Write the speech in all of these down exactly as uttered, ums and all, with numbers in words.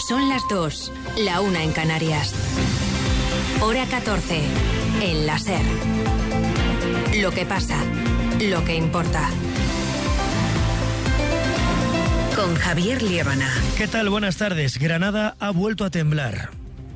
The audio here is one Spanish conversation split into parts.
Son las dos, la una en Canarias. Hora catorce, en la SER. Lo que pasa, lo que importa. Con Javier Liébana. ¿Qué tal? Buenas tardes. Granada ha vuelto a temblar.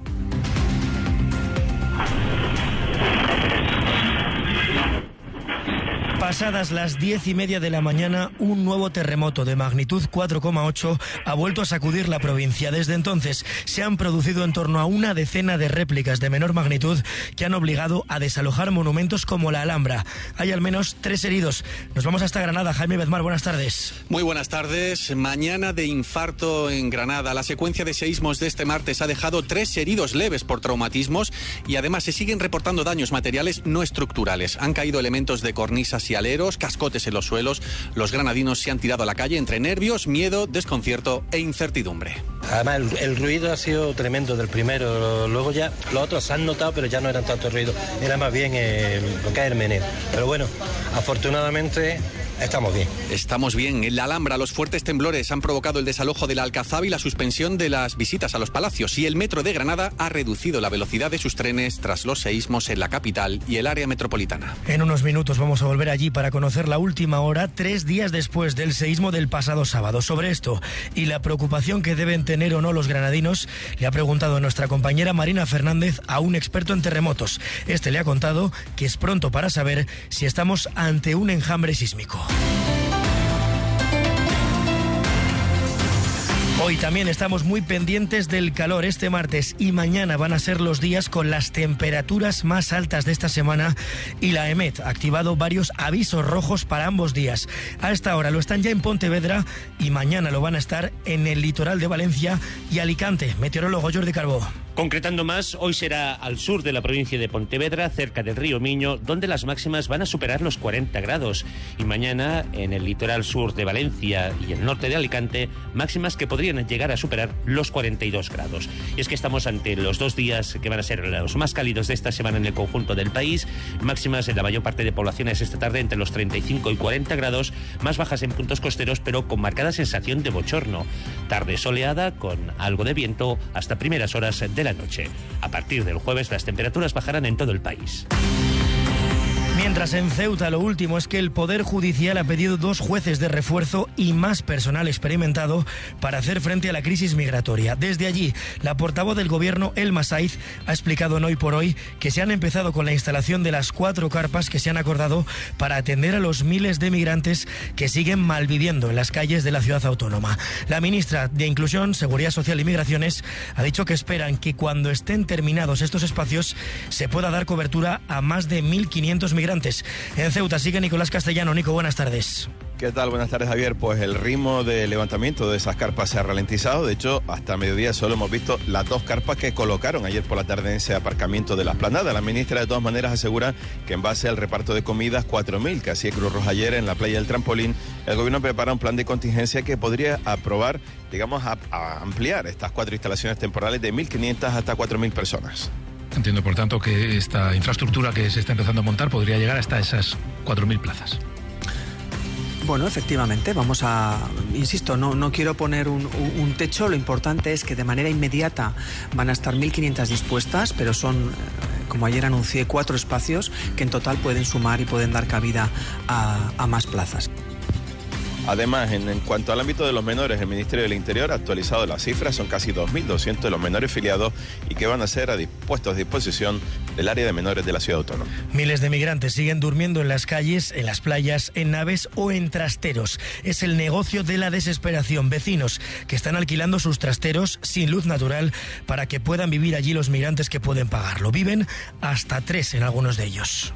Pasadas las diez y media de la mañana, un nuevo terremoto de magnitud cuatro coma ocho ha vuelto a sacudir la provincia. Desde entonces se han producido en torno a una decena de réplicas de menor magnitud que han obligado a desalojar monumentos como la Alhambra. Hay al menos tres heridos. Nos vamos hasta Granada. Jaime Bedmar, buenas tardes. Muy buenas tardes. Mañana de infarto en Granada. La secuencia de seísmos de este martes ha dejado tres heridos leves por traumatismos y además se siguen reportando daños materiales no estructurales. Han caído elementos de cornisas y aleros, cascotes en los suelos. Los granadinos se han tirado a la calle entre nervios, miedo, desconcierto e incertidumbre. Además, el, el ruido ha sido tremendo del primero. Luego ya los otros se han notado, pero ya no eran tanto ruido. Era más bien eh, lo que es el meneo. Pero bueno, afortunadamente estamos bien. Estamos bien. En la Alhambra, los fuertes temblores han provocado el desalojo de la Alcazaba y la suspensión de las visitas a los palacios. Y el metro de Granada ha reducido la velocidad de sus trenes tras los seísmos en la capital y el área metropolitana. En unos minutos vamos a volver allí para conocer la última hora, tres días después del seísmo del pasado sábado. Sobre esto y la preocupación que deben tener o no los granadinos, le ha preguntado nuestra compañera Marina Fernández a un experto en terremotos. Este le ha contado que es pronto para saber si estamos ante un enjambre sísmico. Hoy también estamos muy pendientes del calor. Este martes y mañana van a ser los días con las temperaturas más altas de esta semana y la EMET ha activado varios avisos rojos para ambos días. A esta hora lo están ya en Pontevedra y mañana lo van a estar en el litoral de Valencia y Alicante. Meteorólogo Jordi Carbó. Concretando más, hoy será al sur de la provincia de Pontevedra, cerca del río Miño, donde las máximas van a superar los cuarenta grados. Y mañana, en el litoral sur de Valencia y el norte de Alicante, máximas que podrían llegar a superar los cuarenta y dos grados. Y es que estamos ante los dos días que van a ser los más cálidos de esta semana en el conjunto del país. Máximas en la mayor parte de poblaciones esta tarde entre los treinta y cinco y cuarenta grados, más bajas en puntos costeros, pero con marcada sensación de bochorno. Tarde soleada, con algo de viento, hasta primeras horas de la noche. A partir del jueves las temperaturas bajarán en todo el país. Mientras en Ceuta lo último es que el Poder Judicial ha pedido dos jueces de refuerzo y más personal experimentado para hacer frente a la crisis migratoria. Desde allí, la portavoz del Gobierno, Elma Saiz, ha explicado en Hoy por Hoy que se han empezado con la instalación de las cuatro carpas que se han acordado para atender a los miles de migrantes que siguen malviviendo en las calles de la ciudad autónoma. La ministra de Inclusión, Seguridad Social y Migraciones ha dicho que esperan que cuando estén terminados estos espacios se pueda dar cobertura a más de mil quinientos migrantes. En Ceuta sigue Nicolás Castellano. Nico, buenas tardes. ¿Qué tal? Buenas tardes, Javier. Pues el ritmo de levantamiento de esas carpas se ha ralentizado. De hecho, hasta mediodía solo hemos visto las dos carpas que colocaron ayer por la tarde en ese aparcamiento de la Esplanada. La ministra, de todas maneras, asegura que en base al reparto de comidas, cuatro mil que hacía Cruz Roja ayer en la playa del Trampolín, el gobierno prepara un plan de contingencia que podría aprobar, digamos, a, a ampliar estas cuatro instalaciones temporales de mil quinientas hasta cuatro mil personas. Entiendo, por tanto, que esta infraestructura que se está empezando a montar podría llegar hasta esas cuatro mil plazas. Bueno, efectivamente, vamos a, insisto, no, no quiero poner un, un techo, lo importante es que de manera inmediata van a estar mil quinientas dispuestas, pero son, como ayer anuncié, cuatro espacios que en total pueden sumar y pueden dar cabida a, a más plazas. Además, en, en cuanto al ámbito de los menores, el Ministerio del Interior ha actualizado las cifras, son casi dos mil doscientos de los menores filiados y que van a ser a puestos a disposición del área de menores de la ciudad autónoma. Miles de migrantes siguen durmiendo en las calles, en las playas, en naves o en trasteros. Es el negocio de la desesperación. Vecinos que están alquilando sus trasteros sin luz natural para que puedan vivir allí los migrantes que pueden pagarlo. Viven hasta tres en algunos de ellos.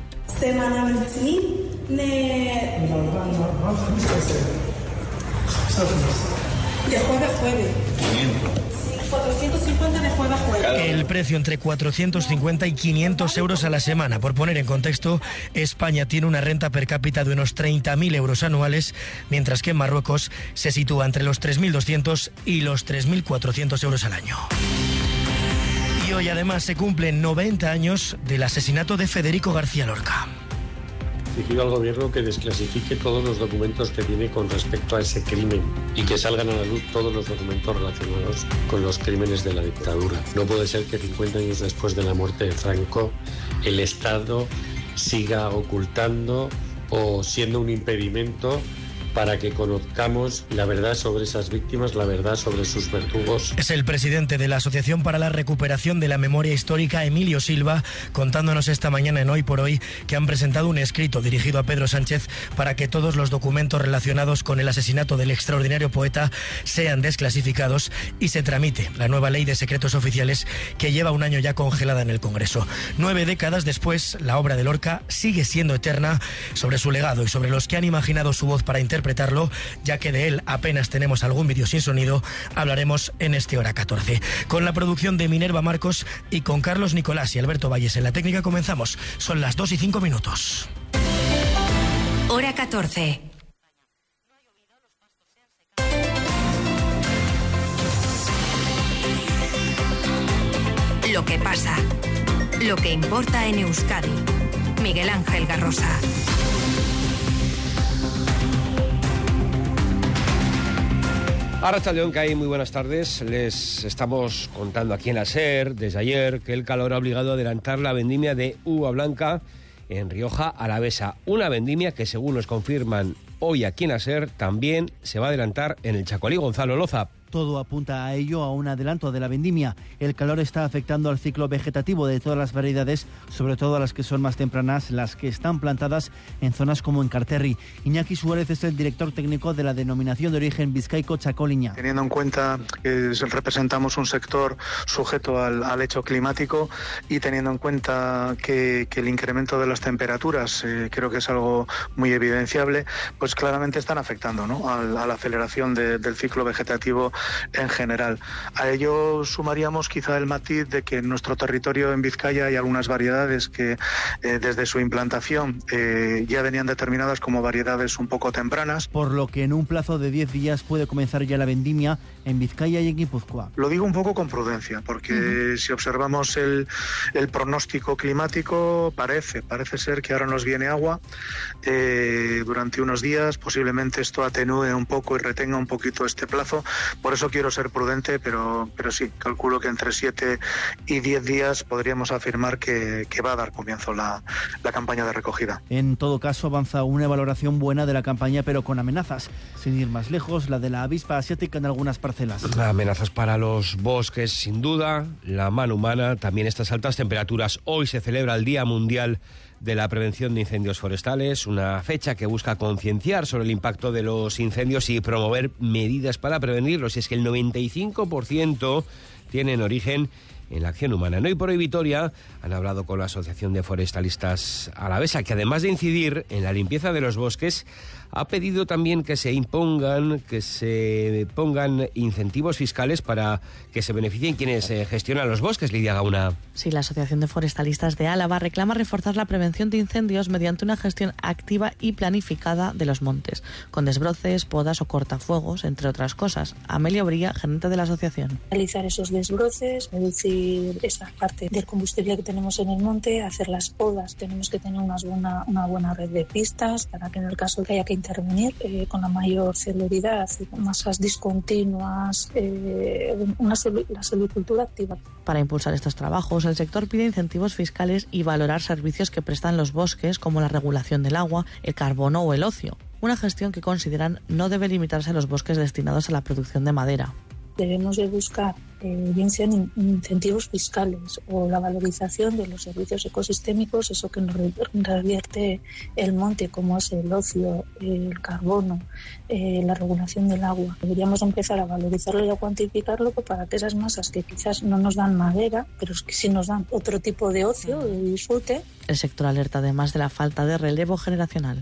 De jueves a jueves. cuatrocientos cincuenta de jueves a jueves. El precio entre cuatrocientos cincuenta y quinientos euros a la semana. Por poner en contexto, España tiene una renta per cápita de unos treinta mil euros anuales, mientras que en Marruecos se sitúa entre los tres mil doscientos y los tres mil cuatrocientos euros al año. Y hoy además se cumplen noventa años del asesinato de Federico García Lorca. y pido al gobierno que desclasifique todos los documentos que tiene con respecto a ese crimen y que salgan a la luz todos los documentos relacionados con los crímenes de la dictadura. No puede ser que cincuenta años después de la muerte de Franco el Estado siga ocultando o siendo un impedimento para que conozcamos la verdad sobre esas víctimas, la verdad sobre sus verdugos. Es el presidente de la Asociación para la Recuperación de la Memoria Histórica, Emilio Silva, contándonos esta mañana en Hoy por Hoy que han presentado un escrito dirigido a Pedro Sánchez para que todos los documentos relacionados con el asesinato del extraordinario poeta sean desclasificados y se tramite la nueva ley de secretos oficiales que lleva un año ya congelada en el Congreso. Nueve décadas después, la obra de Lorca sigue siendo eterna. Sobre su legado y sobre los que han imaginado su voz para interpretar interpretarlo, ya que de él apenas tenemos algún vídeo sin sonido, hablaremos en este Hora catorce. Con la producción de Minerva Marcos y con Carlos Nicolás y Alberto Valles en la técnica comenzamos. Son las dos y cinco minutos. Hora catorce. Lo que pasa, lo que importa en Euskadi. Miguel Ángel Garrosa. Arratsaldeon, Kai, muy buenas tardes. Les estamos contando aquí en la SER desde ayer que el calor ha obligado a adelantar la vendimia de uva blanca en Rioja Alavesa. Una vendimia que, según nos confirman hoy aquí en la SER, también se va a adelantar en el Chacolí. Gonzalo Loza. Todo apunta a ello, a un adelanto de la vendimia. El calor está afectando al ciclo vegetativo de todas las variedades, sobre todo a las que son más tempranas, las que están plantadas en zonas como en Carterri. Iñaki Suárez es el director técnico de la denominación de origen Bizkaico Chacoliña. Teniendo en cuenta que representamos un sector sujeto al, al hecho climático y teniendo en cuenta que, que el incremento de las temperaturas eh, creo que es algo muy evidenciable, pues claramente están afectando, ¿no?, a, a la aceleración de, del ciclo vegetativo en general. A ello sumaríamos quizá el matiz de que en nuestro territorio en Vizcaya hay algunas variedades que eh, desde su implantación eh, ya venían determinadas como variedades un poco tempranas. Por lo que en un plazo de diez días puede comenzar ya la vendimia en Vizcaya y en Guipúzcoa. Lo digo un poco con prudencia, porque uh-huh. si observamos el, el pronóstico climático, parece, parece ser que ahora nos viene agua eh, durante unos días, posiblemente esto atenúe un poco y retenga un poquito este plazo. Por eso quiero ser prudente, pero, pero sí, calculo que entre siete y diez días podríamos afirmar que, que va a dar comienzo la, la campaña de recogida. En todo caso, avanza una valoración buena de la campaña, pero con amenazas. Sin ir más lejos, la de la avispa asiática en algunas parcelas. Amenazas para los bosques, sin duda, la mano humana, también estas altas temperaturas. Hoy se celebra el Día Mundial de la Prevención de Incendios Forestales, una fecha que busca concienciar sobre el impacto de los incendios y promover medidas para prevenirlos. Y es que el noventa y cinco por ciento tienen origen en la acción humana. En Hoy por Hoy Vitoria han hablado con la Asociación de Forestalistas Alavesa, que además de incidir en la limpieza de los bosques, ha pedido también que se impongan, que se pongan incentivos fiscales para que se beneficien quienes eh, gestionan los bosques. Lidia Gauna. Sí, la Asociación de Forestalistas de Álava reclama reforzar la prevención de incendios mediante una gestión activa y planificada de los montes, con desbroces, podas o cortafuegos, entre otras cosas. Amelia Obría, gerente de la asociación. Realizar esos desbroces, reducir esa parte del combustible que tenemos en el monte, hacer las podas. Tenemos que tener unas buena, una buena red de pistas para que en el caso que haya que intervenir eh, con la mayor celeridad, masas discontinuas, eh, una la silvicultura activa. Para impulsar estos trabajos, el sector pide incentivos fiscales y valorar servicios que prestan los bosques, como la regulación del agua, el carbono o el ocio. Una gestión que consideran no debe limitarse a los bosques destinados a la producción de madera. Debemos de buscar, eh, bien sean incentivos fiscales o la valorización de los servicios ecosistémicos, eso que nos revierte el monte, como es el ocio, el carbono, eh, la regulación del agua. Deberíamos empezar a valorizarlo y a cuantificarlo para que esas masas que quizás no nos dan madera, pero que sí nos dan otro tipo de ocio, de disfrute. El sector alerta además de la falta de relevo generacional.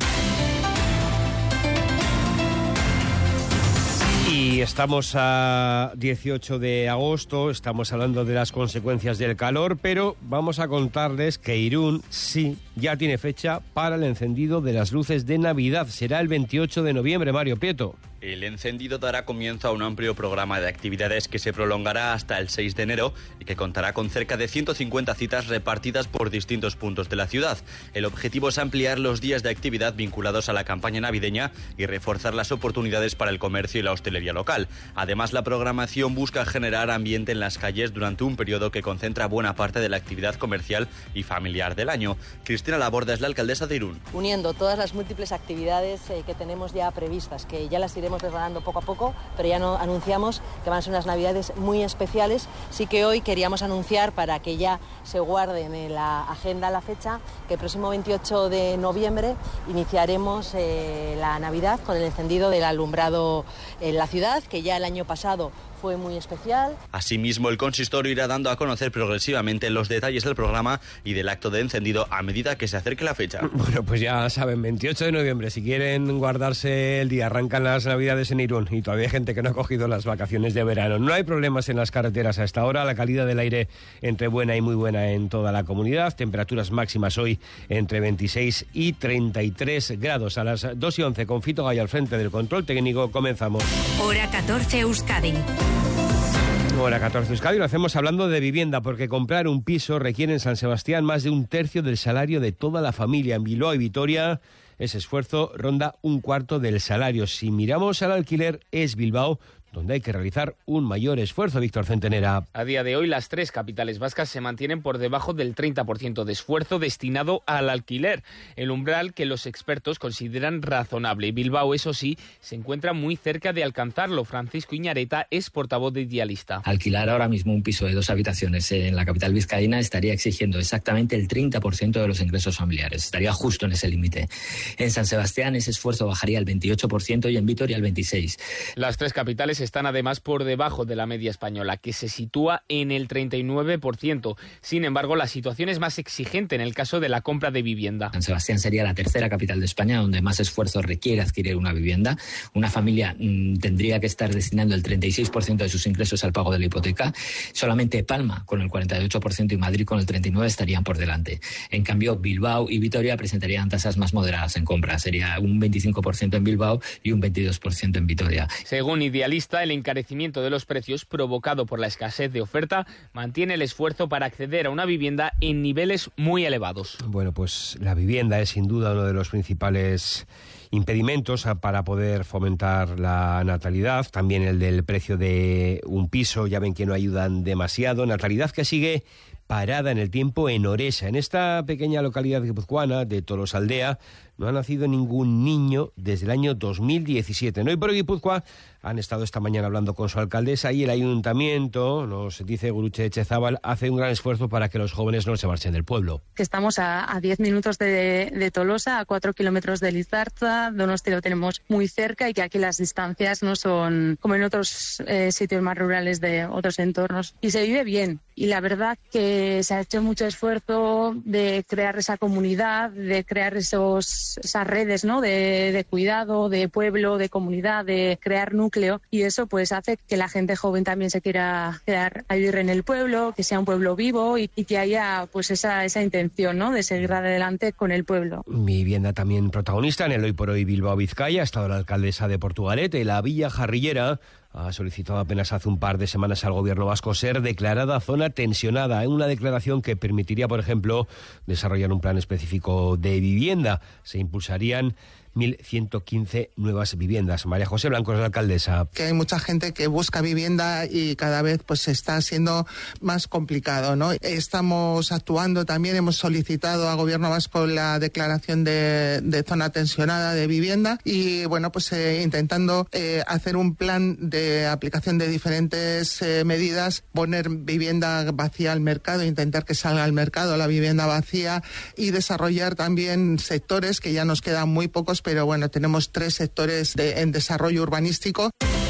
Y estamos a dieciocho de agosto, estamos hablando de las consecuencias del calor, pero vamos a contarles que Irún sí ya tiene fecha para el encendido de las luces de Navidad. Será el veintiocho de noviembre, Mario Prieto. El encendido dará comienzo a un amplio programa de actividades que se prolongará hasta el seis de enero y que contará con cerca de ciento cincuenta citas repartidas por distintos puntos de la ciudad. El objetivo es ampliar los días de actividad vinculados a la campaña navideña y reforzar las oportunidades para el comercio y la hostelería local. Además, la programación busca generar ambiente en las calles durante un periodo que concentra buena parte de la actividad comercial y familiar del año. Cristina Laborda es la alcaldesa de Irún. Uniendo todas las múltiples actividades eh, que tenemos ya previstas, que ya las iremos desgranando poco a poco, pero ya no anunciamos que van a ser unas navidades muy especiales. Sí que hoy queríamos anunciar, para que ya se guarden en la agenda la fecha, que el próximo veintiocho de noviembre iniciaremos eh, la Navidad con el encendido del alumbrado en la ciudad, que ya el año pasado fue muy especial. Asimismo, el consistorio irá dando a conocer progresivamente los detalles del programa y del acto de encendido a medida que se acerque la fecha. Bueno, pues ya saben, veintiocho de noviembre, si quieren guardarse el día, arrancan las Navidades en Irún y todavía hay gente que no ha cogido las vacaciones de verano. No hay problemas en las carreteras a esta hora, la calidad del aire entre buena y muy buena en toda la comunidad, temperaturas máximas hoy entre veintiséis y treinta y tres grados. A las dos y once, con Fito Gay al frente del control técnico, comenzamos. Hora catorce, Euskadi. Hora catorce, Euskadi, lo hacemos hablando de vivienda, porque comprar un piso requiere en San Sebastián más de un tercio del salario de toda la familia. En Bilbao y Vitoria ese esfuerzo ronda un cuarto del salario. Si miramos al alquiler, es Bilbao donde hay que realizar un mayor esfuerzo. Víctor Centenera. A día de hoy, las tres capitales vascas se mantienen por debajo del treinta por ciento de esfuerzo destinado al alquiler, el umbral que los expertos consideran razonable. Bilbao, eso sí, se encuentra muy cerca de alcanzarlo. Francisco Iñareta es portavoz de Idealista. Alquilar ahora mismo un piso de dos habitaciones en la capital vizcaína estaría exigiendo exactamente el treinta por ciento de los ingresos familiares. Estaría justo en ese límite. En San Sebastián ese esfuerzo bajaría al veintiocho por ciento y en Vitoria al veintiséis por ciento. Las tres capitales están además por debajo de la media española, que se sitúa en el treinta y nueve por ciento. Sin embargo, la situación es más exigente en el caso de la compra de vivienda. San Sebastián sería la tercera capital de España donde más esfuerzo requiere adquirir una vivienda. Una familia mmm, tendría que estar destinando el treinta y seis por ciento de sus ingresos al pago de la hipoteca. Solamente Palma, con el cuarenta y ocho por ciento, y Madrid, con el treinta y nueve por ciento, estarían por delante. En cambio, Bilbao y Vitoria presentarían tasas más moderadas en compra. Sería un veinticinco por ciento en Bilbao y un veintidós por ciento en Vitoria. Según Idealista, el encarecimiento de los precios provocado por la escasez de oferta mantiene el esfuerzo para acceder a una vivienda en niveles muy elevados. Bueno, pues la vivienda es sin duda uno de los principales impedimentos para poder fomentar la natalidad, también el del precio de un piso, ya ven que no ayudan demasiado, natalidad que sigue parada en el tiempo en Oresa. En esta pequeña localidad guipuzcoana de Tolosaldea no ha nacido ningún niño desde el año dos mil diecisiete. No, y por Guipúzcoa han estado esta mañana hablando con su alcaldesa y el ayuntamiento, nos dice Guruche Echezábal, hace un gran esfuerzo para que los jóvenes no se marchen del pueblo. Que estamos a diez minutos de, de Tolosa, a cuatro kilómetros de Lizarza, Donosti lo tenemos muy cerca y que aquí las distancias no son como en otros eh, sitios más rurales de otros entornos. Y se vive bien. Y la verdad que se ha hecho mucho esfuerzo de crear esa comunidad, de crear esos, esas redes, ¿no? de, de cuidado, de pueblo, de comunidad, de crear núcleo. Y eso pues hace que la gente joven también se quiera quedar a vivir en el pueblo, que sea un pueblo vivo y, y que haya pues esa, esa intención, ¿no? de seguir adelante con el pueblo. Vivienda también protagonista en el Hoy por Hoy Bilbao Vizcaya. Ha estado la alcaldesa de Portugalete. La Villa Jarrillera ha solicitado apenas hace un par de semanas al gobierno vasco ser declarada zona tensionada, en una declaración que permitiría, por ejemplo, desarrollar un plan específico de vivienda. Se impulsarían mil ciento quince nuevas viviendas. María José Blanco es la alcaldesa. Que hay mucha gente que busca vivienda y cada vez pues está siendo más complicado, ¿no? Estamos actuando también, hemos solicitado al gobierno vasco la declaración de, de zona tensionada de vivienda y bueno, pues eh, intentando eh, hacer un plan de aplicación de diferentes eh, medidas, poner vivienda vacía al mercado, intentar que salga al mercado la vivienda vacía y desarrollar también sectores que ya nos quedan muy pocos, pero bueno, tenemos tres sectores de, en desarrollo urbanístico.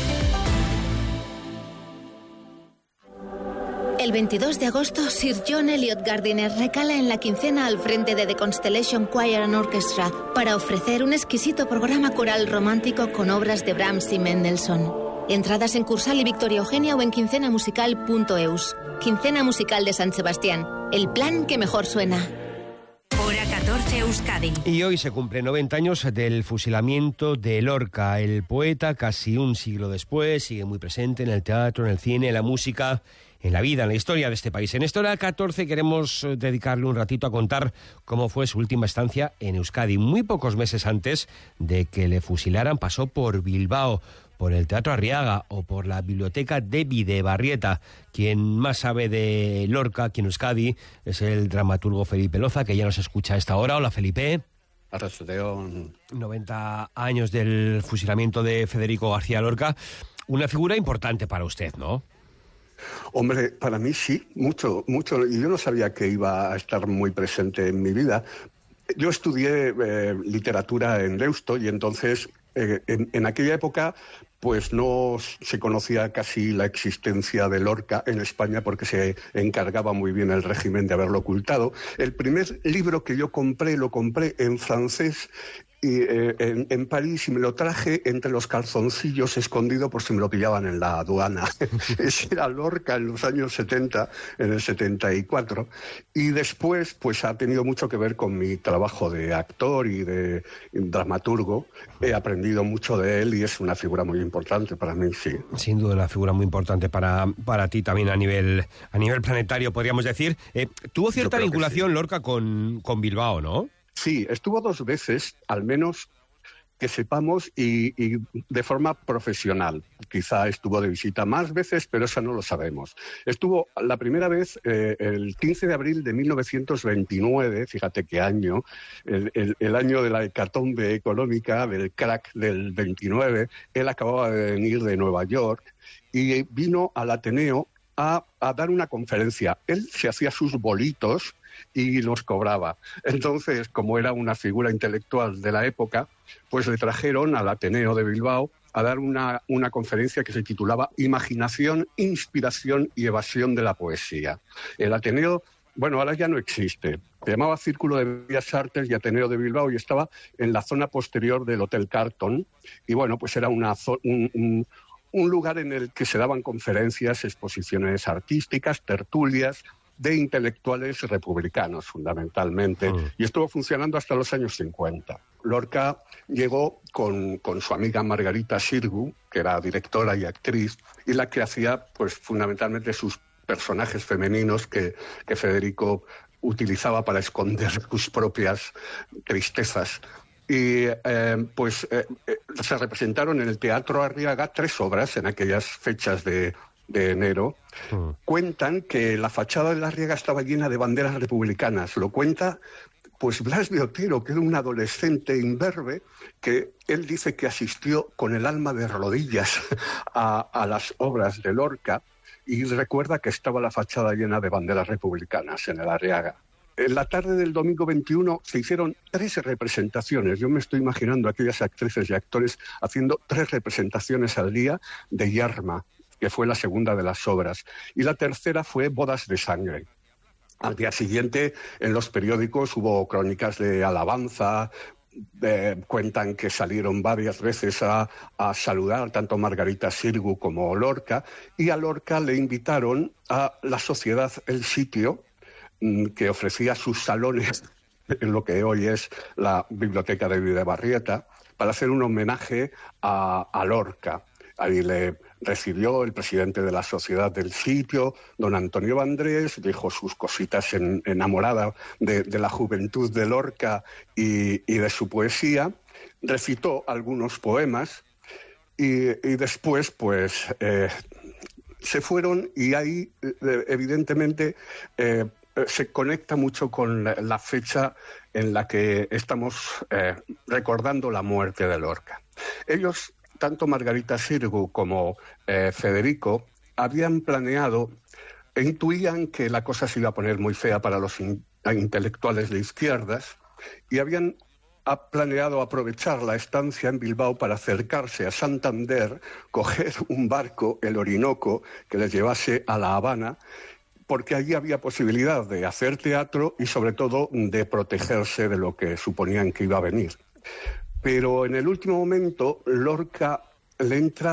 El veintidós de agosto, Sir John Eliot Gardiner recala en la quincena al frente de The Constellation Choir and Orchestra para ofrecer un exquisito programa coral romántico con obras de Brahms y Mendelssohn. Entradas en Cursal y Victoria Eugenia o en quincenamusical punto eus. Quincena Musical de San Sebastián, el plan que mejor suena. Hora catorce. Euskadi. Y hoy se cumplen noventa años del fusilamiento de Lorca. El poeta, casi un siglo después, sigue muy presente en el teatro, en el cine, en la música, en la vida, en la historia de este país. En esta hora catorce queremos dedicarle un ratito a contar cómo fue su última estancia en Euskadi. Muy pocos meses antes de que le fusilaran pasó por Bilbao, por el Teatro Arriaga o por la Biblioteca de Bidebarrieta. Quien más sabe de Lorca aquí en Euskadi es el dramaturgo Felipe Loza, que ya nos escucha a esta hora. Hola, Felipe. noventa años del fusilamiento de Federico García Lorca. Una figura importante para usted, ¿no? Hombre, para mí sí, mucho, mucho. Y yo no sabía que iba a estar muy presente en mi vida. Yo estudié eh, literatura en Deusto y entonces eh, en, en aquella época pues no se conocía casi la existencia de Lorca en España porque se encargaba muy bien el régimen de haberlo ocultado. El primer libro que yo compré, lo compré en francés y, eh, en, en París, y me lo traje entre los calzoncillos escondido por si me lo pillaban en la aduana. Ese era Lorca en los años setenta, en el setenta y cuatro. Y después pues ha tenido mucho que ver con mi trabajo de actor y de dramaturgo. He aprendido mucho de él y es una figura muy importante para mí, sí. Sin duda una figura muy importante para, para ti también a nivel, a nivel planetario, podríamos decir. Eh, tuvo cierta vinculación sí. Lorca con, con Bilbao, ¿no? Sí, estuvo dos veces, al menos que sepamos, y, y de forma profesional. Quizá estuvo de visita más veces, pero eso no lo sabemos. Estuvo la primera vez eh, el quince de abril de mil novecientos veintinueve, fíjate qué año, el, el, el año de la hecatombe económica, del crack del veintinueve. Él acababa de venir de Nueva York y vino al Ateneo a, a dar una conferencia. Él se hacía sus bolitos y los cobraba. Entonces, como era una figura intelectual de la época, pues le trajeron al Ateneo de Bilbao a dar una, una conferencia que se titulaba Imaginación, Inspiración y Evasión de la Poesía. El Ateneo, bueno, ahora ya no existe. Se llamaba Círculo de Bellas Artes y Ateneo de Bilbao y estaba en la zona posterior del Hotel Carlton. Y bueno, pues era una un, un, un lugar en el que se daban conferencias, exposiciones artísticas, tertulias de intelectuales republicanos, fundamentalmente, mm. y estuvo funcionando hasta los años cincuenta. Lorca llegó con, con su amiga Margarita Xirgu, que era directora y actriz, y la que hacía, pues, fundamentalmente sus personajes femeninos que, que Federico utilizaba para esconder sus propias tristezas. Y eh, pues eh, eh, se representaron en el Teatro Arriaga tres obras en aquellas fechas de de enero. Mm. Cuentan que la fachada de la Arriaga estaba llena de banderas republicanas. Lo cuenta pues Blas de Otero, que era un adolescente imberbe, que él dice que asistió con el alma de rodillas a, a las obras de Lorca y recuerda que estaba la fachada llena de banderas republicanas en el Arriaga. En la tarde del domingo veintiuno se hicieron tres representaciones. Yo me estoy imaginando a aquellas actrices y actores haciendo tres representaciones al día de Yarma, que fue la segunda de las obras, y la tercera fue Bodas de Sangre. Al día siguiente, en los periódicos hubo crónicas de alabanza, eh, cuentan que salieron varias veces a, a saludar tanto Margarita Xirgu como Lorca, y a Lorca le invitaron a la Sociedad El Sitio, que ofrecía sus salones en lo que hoy es la Biblioteca de Bidebarrieta, para hacer un homenaje a, a Lorca. Ahí le recibió el presidente de la Sociedad del Sitio, don Antonio Vandrés, dijo sus cositas en, enamorada de, de la juventud de Lorca y, y de su poesía, recitó algunos poemas y, y después pues eh, se fueron, y ahí eh, evidentemente eh, se conecta mucho con la, la fecha en la que estamos eh, recordando la muerte de Lorca. Ellos, tanto Margarita Xirgu como eh, Federico, habían planeado e intuían que la cosa se iba a poner muy fea para los in, intelectuales de izquierdas y habían ha planeado aprovechar la estancia en Bilbao para acercarse a Santander, coger un barco, el Orinoco, que les llevase a La Habana, porque allí había posibilidad de hacer teatro y sobre todo de protegerse de lo que suponían que iba a venir. Pero en el último momento Lorca le entra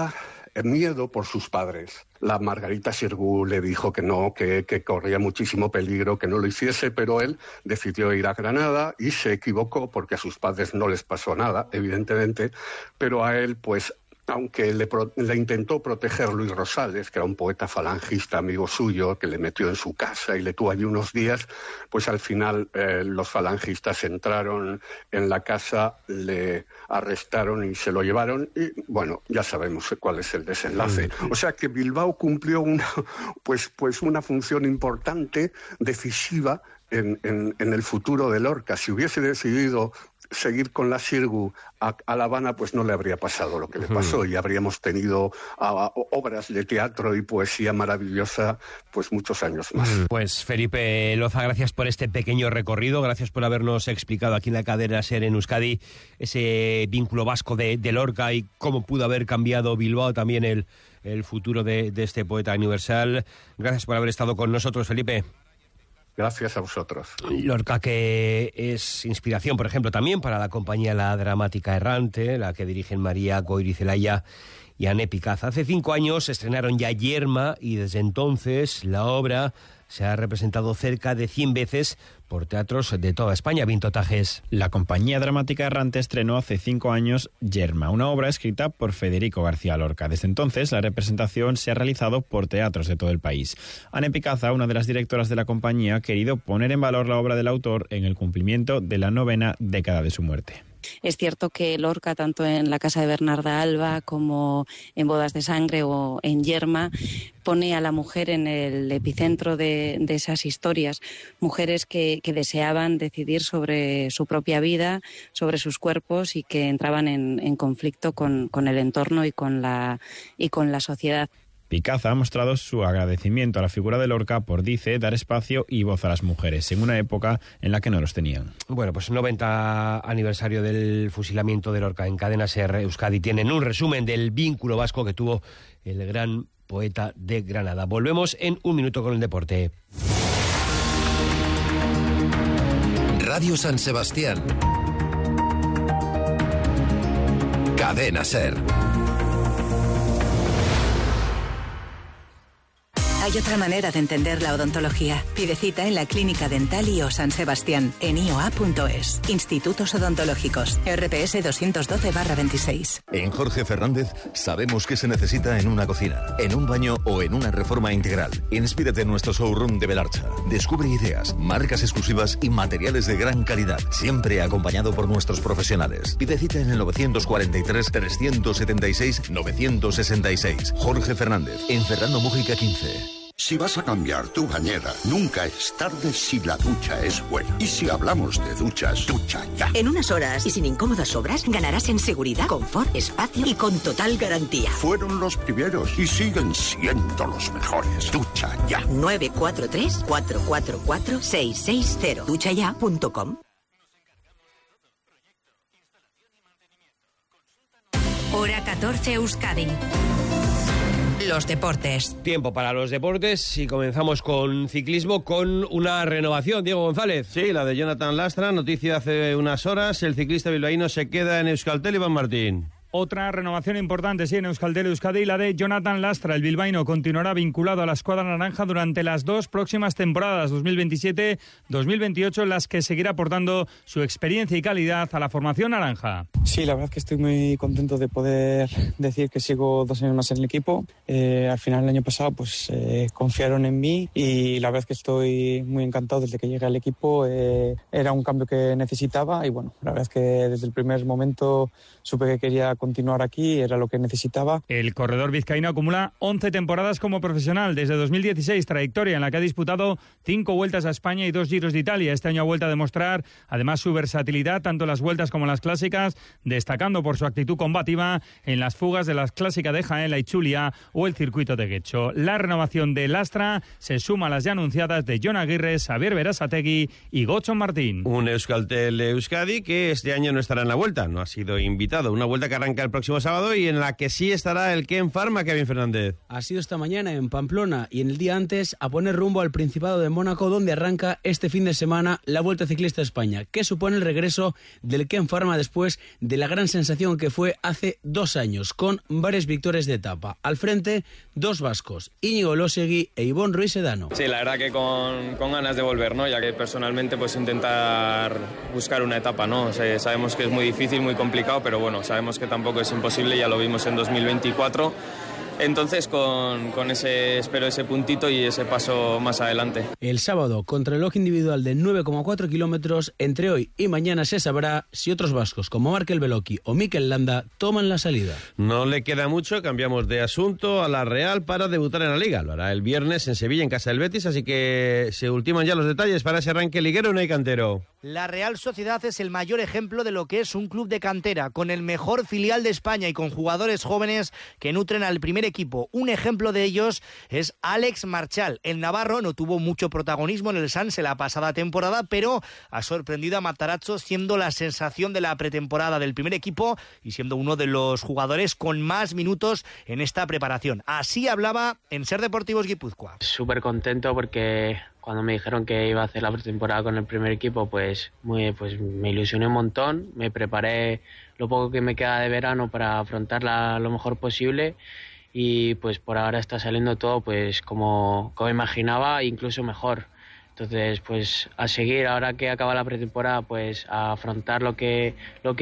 miedo por sus padres. La Margarita Xirgu le dijo que no, que, que corría muchísimo peligro, que no lo hiciese, pero él decidió ir a Granada y se equivocó porque a sus padres no les pasó nada, evidentemente, pero a él, pues, aunque le, pro, le intentó proteger Luis Rosales, que era un poeta falangista, amigo suyo, que le metió en su casa y le tuvo allí unos días, pues al final eh, los falangistas entraron en la casa, le arrestaron y se lo llevaron y, bueno, ya sabemos cuál es el desenlace. O sea que Bilbao cumplió una, pues, pues una función importante, decisiva, en, en, en el futuro de Lorca. Si hubiese decidido seguir con la Xirgu a, a La Habana, pues no le habría pasado lo que le pasó y habríamos tenido a, a, obras de teatro y poesía maravillosa pues muchos años más. Pues Felipe Loza, gracias por este pequeño recorrido, gracias por habernos explicado aquí en la cadena SER en Euskadi ese vínculo vasco de, de Lorca y cómo pudo haber cambiado Bilbao también el, el futuro de, de este poeta universal. Gracias por haber estado con nosotros, Felipe. Gracias a vosotros. Lorca, que es inspiración, por ejemplo, también para la compañía La Dramática Errante, la que dirigen María Goirizelaya y Ane Picaz. Hace cinco años estrenaron ya Yerma y desde entonces la obra se ha representado cerca de cien veces por teatros de toda España. Vinto Tajes. La compañía dramática Errante estrenó hace cinco años Yerma, una obra escrita por Federico García Lorca. Desde entonces, la representación se ha realizado por teatros de todo el país. Ane Picaza, una de las directoras de la compañía, ha querido poner en valor la obra del autor en el cumplimiento de la novena década de su muerte. Es cierto que Lorca, tanto en La casa de Bernarda Alba como en Bodas de sangre o en Yerma, pone a la mujer en el epicentro de, de esas historias. Mujeres que, que deseaban decidir sobre su propia vida, sobre sus cuerpos y que entraban en, en conflicto con, con el entorno y con la, y con la sociedad. Picaza ha mostrado su agradecimiento a la figura de Lorca por, dice, dar espacio y voz a las mujeres en una época en la que no los tenían. Bueno, pues noventa aniversario del fusilamiento de Lorca. En Cadena SER Euskadi tienen un resumen del vínculo vasco que tuvo el gran poeta de Granada. Volvemos en un minuto con el deporte. Radio San Sebastián. Cadena SER. Hay otra manera de entender la odontología. Pide cita en la Clínica Dental I O San Sebastián en i o a punto es. Institutos Odontológicos. R P S doscientos doce barra veintiséis. En Jorge Fernández sabemos qué se necesita en una cocina, en un baño o en una reforma integral. Inspírate en nuestro showroom de Belarcha. Descubre ideas, marcas exclusivas y materiales de gran calidad, siempre acompañado por nuestros profesionales. Pide cita en el novecientos cuarenta y tres, trescientos setenta y seis, novecientos sesenta y seis. Jorge Fernández, en Fernando Mújica quince. Si vas a cambiar tu bañera, nunca es tarde si la ducha es buena. Y si hablamos de duchas, ducha ya. En unas horas y sin incómodas obras, ganarás en seguridad, confort, espacio y con total garantía. Fueron los primeros y siguen siendo los mejores. Ducha ya. nueve cuatro tres, cuatro cuatro cuatro, seis seis cero. ducha ya punto com. Hora catorce Euskadi. Los deportes. Tiempo para los deportes y comenzamos con ciclismo con una renovación. Diego González. Sí, la de Jonathan Lastra, noticia hace unas horas. El ciclista bilbaíno se queda en Euskaltel, Iván Martín. Otra renovación importante, sí, en Euskaltel Euskadi, la de Jonathan Lastra. El bilbaíno continuará vinculado a la escuadra naranja durante las dos próximas temporadas, dos mil veintisiete dos mil veintiocho, en las que seguirá aportando su experiencia y calidad a la formación naranja. Sí, la verdad es que estoy muy contento de poder decir que sigo dos años más en el equipo. Eh, al final, el año pasado, pues eh, confiaron en mí y la verdad es que estoy muy encantado desde que llegué al equipo. Eh, era un cambio que necesitaba y bueno, la verdad es que desde el primer momento supe que quería continuar aquí, era lo que necesitaba. El corredor vizcaíno acumula once temporadas como profesional desde dos mil dieciséis, trayectoria en la que ha disputado cinco vueltas a España y dos giros de Italia. Este año ha vuelto a demostrar además su versatilidad tanto en las vueltas como en las clásicas, destacando por su actitud combativa en las fugas de las clásicas de Jaén, la Itzulia o el circuito de Guecho. La renovación de Lastra se suma a las ya anunciadas de Jon Aguirre, Xavier Berasategui y Gocho Martín. Un Euskaltel Euskadi que este año no estará en la vuelta, no ha sido invitado. Una vuelta que arranca arranca el próximo sábado y en la que sí estará el Ken Pharma, Kevin Fernández. Ha sido esta mañana en Pamplona y en el día antes a poner rumbo al Principado de Mónaco, donde arranca este fin de semana la Vuelta Ciclista a España, que supone el regreso del Ken Pharma después de la gran sensación que fue hace dos años, con varias victorias de etapa. Al frente, dos vascos, Íñigo Elósegui e Ivón Ruiz Sedano. Sí, la verdad que con, con ganas de volver, ¿no? Ya que personalmente pues intentar buscar una etapa, ¿no? O sea, sabemos que es muy difícil, muy complicado, pero bueno, sabemos que tampoco es imposible, ya lo vimos en dos mil veinticuatro. Entonces, con, con ese, espero ese puntito y ese paso más adelante. El sábado, contrarreloj individual de nueve coma cuatro kilómetros, entre hoy y mañana se sabrá si otros vascos como Markel Beloki o Mikel Landa toman la salida. No le queda mucho, cambiamos de asunto a la Real para debutar en la Liga. Lo hará el viernes en Sevilla, en casa del Betis, así que se ultiman ya los detalles para ese arranque liguero. No hay cantero. La Real Sociedad es el mayor ejemplo de lo que es un club de cantera, con el mejor filial de España y con jugadores jóvenes que nutren al primer equipo. Un ejemplo de ellos es Alex Marchal. El navarro no tuvo mucho protagonismo en el Sanse la pasada temporada, pero ha sorprendido a Matarazzo siendo la sensación de la pretemporada del primer equipo y siendo uno de los jugadores con más minutos en esta preparación. Así hablaba en Ser Deportivos Guipúzcoa. Súper contento porque cuando me dijeron que iba a hacer la pretemporada con el primer equipo, pues, muy, pues me ilusioné un montón, me preparé lo poco que me queda de verano para afrontarla lo mejor posible y pues por ahora está saliendo todo pues como, como imaginaba, incluso mejor. Entonces, pues a seguir, ahora que acaba la pretemporada, pues a afrontar lo que, lo que